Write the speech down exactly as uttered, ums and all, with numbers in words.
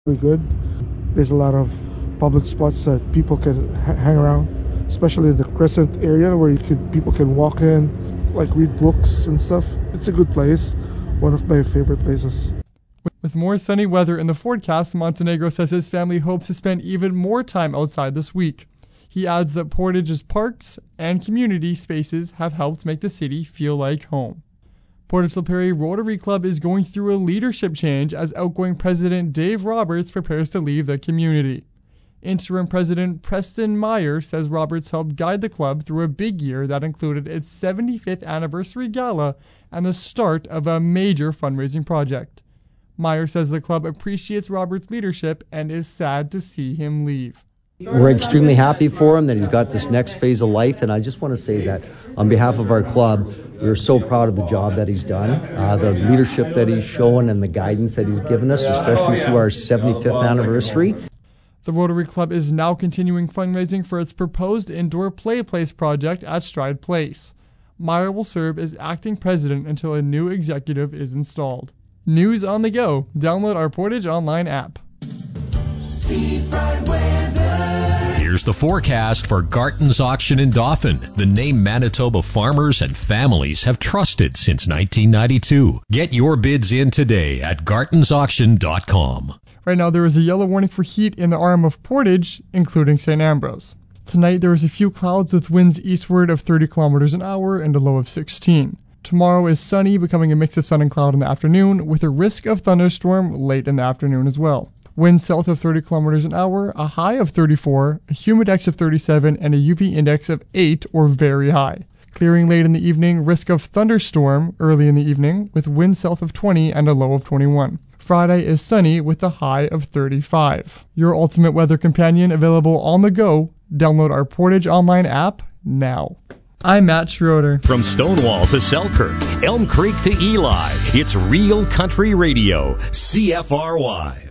really good. There's a lot of public spots that people can ha- hang around, especially in the Crescent area where you could people can walk in, like read books and stuff. It's a good place. One of my favorite places. With more sunny weather in the forecast, Montenegro says his family hopes to spend even more time outside this week. He adds that Portage's parks and community spaces have helped make the city feel like home. Portage La Prairie Rotary Club is going through a leadership change as outgoing President Dave Roberts prepares to leave the community. Interim President Preston Meyer says Roberts helped guide the club through a big year that included its seventy-fifth anniversary gala and the start of a major fundraising project. Meyer says the club appreciates Roberts' leadership and is sad to see him leave. We're extremely happy for him that he's got this next phase of life, and I just want to say that on behalf of our club, we're so proud of the job that he's done, uh, the leadership that he's shown, and the guidance that he's given us, especially through our seventy-fifth anniversary. The Rotary Club is now continuing fundraising for its proposed indoor play place project at Stride Place. Meyer will serve as acting president until a new executive is installed. News on the go. Download our Portage Online app. Here's the forecast for Garton's Auction in Dauphin, the name Manitoba farmers and families have trusted since nineteen ninety-two. Get your bids in today at gartons auction dot com. Right now there is a yellow warning for heat in the arm of Portage, including Saint Ambrose. Tonight there is a few clouds with winds eastward of thirty kilometers an hour and a low of sixteen. Tomorrow is sunny, becoming a mix of sun and cloud in the afternoon, with a risk of thunderstorm late in the afternoon as well. Winds south of thirty kilometers an hour, a high of thirty-four, a humidex of thirty-seven, and a U V index of eight or very high. Clearing late in the evening, risk of thunderstorm early in the evening, with winds south of twenty and a low of twenty-one. Friday is sunny with a high of thirty-five. Your ultimate weather companion available on the go. Download our Portage Online app now. I'm Matt Schroeder. From Stonewall to Selkirk, Elm Creek to Eli, it's Real Country Radio, C F R Y.